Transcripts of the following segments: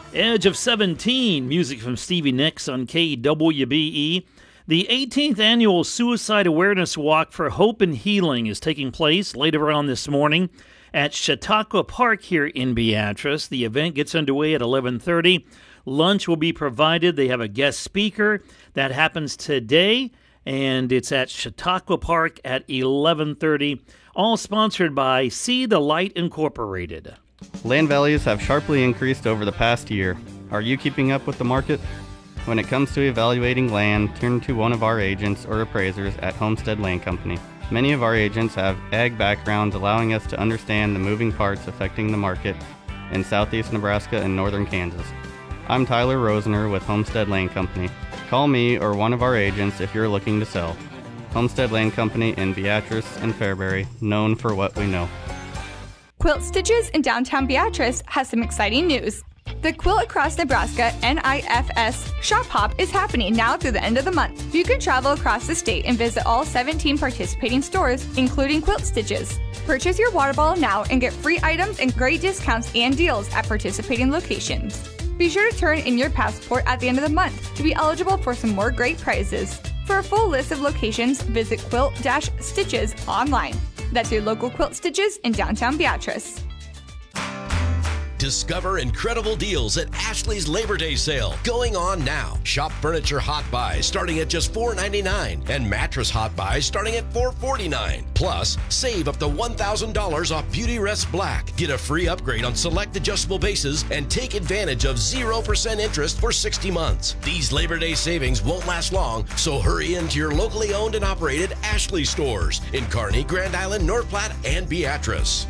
Edge of 17, music from Stevie Nicks on KWBE. The 18th annual Suicide Awareness Walk for Hope and Healing is taking place later on this morning at Chautauqua Park here in Beatrice. The event gets underway at 11:30. Lunch will be provided. They have a guest speaker. That happens today, and it's at Chautauqua Park at 11:30. All sponsored by See the Light Incorporated. Land values have sharply increased over the past year. Are you keeping up with the market? When it comes to evaluating land, turn to one of our agents or appraisers at Homestead Land Company. Many of our agents have ag backgrounds, allowing us to understand the moving parts affecting the market in southeast Nebraska and northern Kansas. I'm Tyler Rosener with Homestead Land Company. Call me or one of our agents if you're looking to sell. Homestead Land Company in Beatrice and Fairbury, known for what we know. Quilt Stitches in downtown Beatrice has some exciting news. The Quilt Across Nebraska NIFS Shop Hop is happening now through the end of the month. You can travel across the state and visit all 17 participating stores, including Quilt Stitches. Purchase your water bottle now and get free items and great discounts and deals at participating locations. Be sure to turn in your passport at the end of the month to be eligible for some more great prizes. For a full list of locations, visit Quilt-Stitches online. That's your local Quilt Stitches in downtown Beatrice. Discover incredible deals at Ashley's Labor Day sale going on now. Shop furniture hot buys starting at just $4.99 and mattress hot buys starting at $4.49. Plus, save up to $1,000 off Beauty Rest Black. Get a free upgrade on select adjustable bases and take advantage of 0% interest for 60 months. These Labor Day savings won't last long, so hurry into your locally owned and operated Ashley stores in Kearney, Grand Island, North Platte, and Beatrice.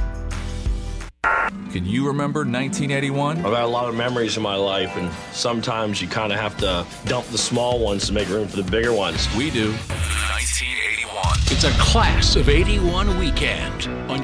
Can you remember 1981? I've got a lot of memories in my life, and sometimes you kind of have to dump the small ones to make room for the bigger ones. We do. 1981. It's a class of 81 weekend on